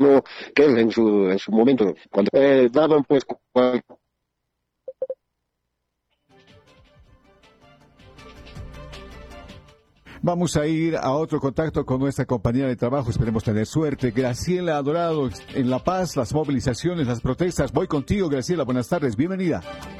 no que él en su momento, cuando daban pues Vamos a ir a otro contacto con nuestra compañera de trabajo, esperemos tener suerte. Graciela Dorado, en La Paz, las movilizaciones, las protestas. Voy contigo, Graciela, buenas tardes, bienvenida.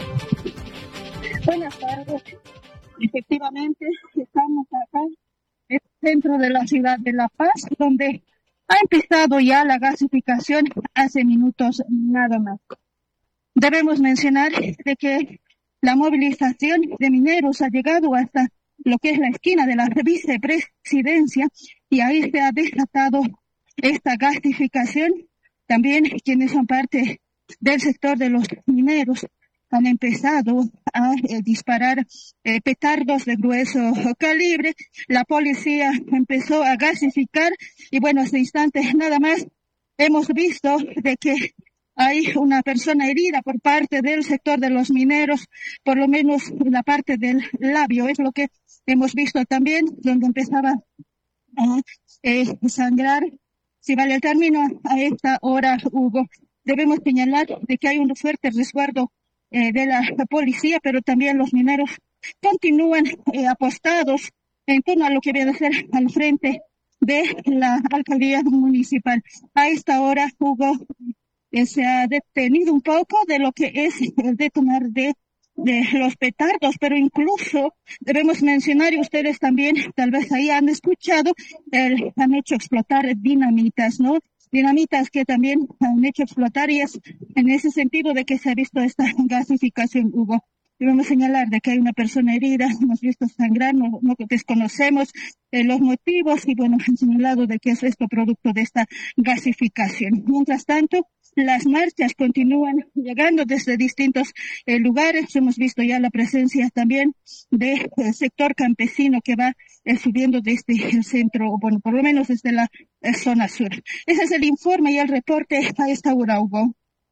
Buenas tardes. Efectivamente, estamos acá, en el centro de la ciudad de La Paz, donde ha empezado ya la gasificación hace minutos nada más. Debemos mencionar de que la movilización de mineros ha llegado hasta lo que es la esquina de la vicepresidencia, y ahí se ha desatado esta gasificación. También quienes son parte del sector de los mineros han empezado a disparar petardos de grueso calibre. La policía empezó a gasificar y bueno, hace instantes nada más hemos visto de que hay una persona herida por parte del sector de los mineros, por lo menos en la parte del labio, es lo que hemos visto también, donde empezaba a sangrar, si vale el término, a esta hora, Hugo. Debemos señalar de que hay un fuerte resguardo de la policía, pero también los mineros continúan apostados en torno a lo que viene a ser al frente de la alcaldía municipal. A esta hora, Hugo, se ha detenido un poco de lo que es el detonar de los petardos, pero incluso debemos mencionar, y ustedes también tal vez ahí han escuchado, han hecho explotar dinamitas, ¿no? Dinamitas que también han hecho explotar, y es en ese sentido de que se ha visto esta gasificación, Hugo. Debemos señalar de que hay una persona herida, hemos visto sangrar, no desconocemos los motivos, y bueno, han señalado de que es esto producto de esta gasificación. Mientras tanto, las marchas continúan llegando desde distintos lugares. Hemos visto ya la presencia también del sector campesino que va subiendo desde el centro, bueno, por lo menos desde la zona sur. Ese es el informe y el reporte a esta hora, Hugo.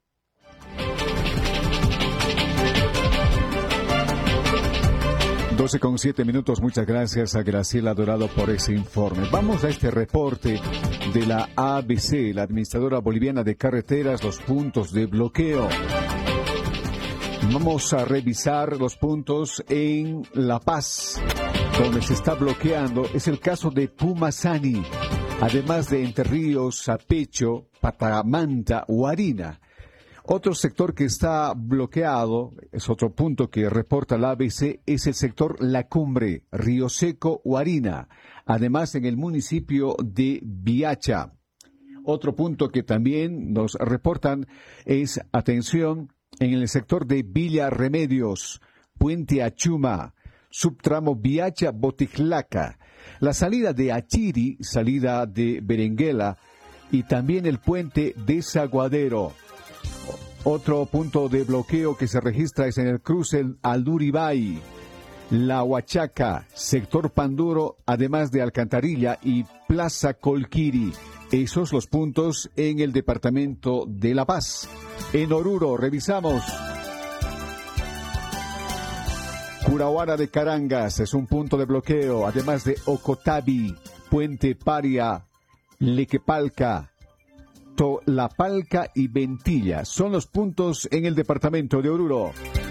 Con 7 minutos, muchas gracias a Graciela Dorado por ese informe. Vamos a este reporte de la ABC, la Administradora Boliviana de Carreteras, los puntos de bloqueo. Vamos a revisar los puntos en La Paz, donde se está bloqueando. Es el caso de Pumasani, además de Entre Ríos, Sapecho, Patamanta, Huarina. Otro sector que está bloqueado, es otro punto que reporta la ABC, es el sector La Cumbre, Río Seco, Huarina, además en el municipio de Viacha. Otro punto que también nos reportan es, atención, en el sector de Villa Remedios, Puente Achuma, subtramo Viacha-Boticlaca, la salida de Achiri, salida de Berenguela, y también el puente Desaguadero. Otro punto de bloqueo que se registra es en el cruce Alduribay, La Huachaca, sector Panduro, además de Alcantarilla y Plaza Colquiri. Esos los puntos en el departamento de La Paz. En Oruro, revisamos. Curahuara de Carangas es un punto de bloqueo, además de Ocotabi, Puente Paria, Lequepalca, Tolapalca y Ventilla. Son los puntos en el departamento de Oruro.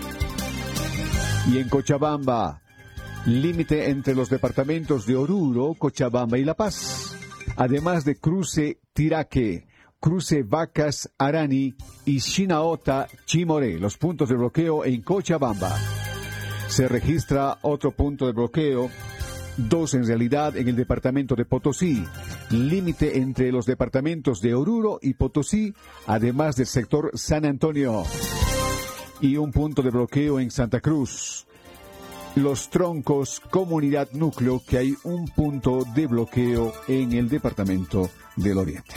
Y en Cochabamba, límite entre los departamentos de Oruro, Cochabamba y La Paz. Además de cruce Tiraque, cruce Vacas, Arani y Chinaota, Chimoré. Los puntos de bloqueo en Cochabamba. Se registra otro punto de bloqueo, 2 en realidad, en el departamento de Potosí, límite entre los departamentos de Oruro y Potosí, además del sector San Antonio, y un punto de bloqueo en Santa Cruz. Los Troncos, comunidad núcleo, que hay un punto de bloqueo en el departamento del Oriente.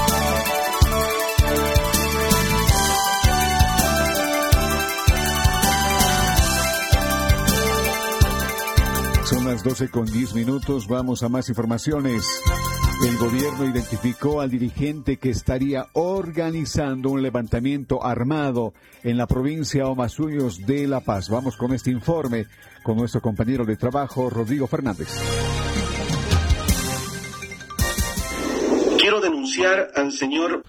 Son las 12:10. Vamos a más informaciones. El gobierno identificó al dirigente que estaría organizando un levantamiento armado en la provincia Omasuyos de La Paz. Vamos con este informe con nuestro compañero de trabajo, Rodrigo Fernández. Quiero denunciar al señor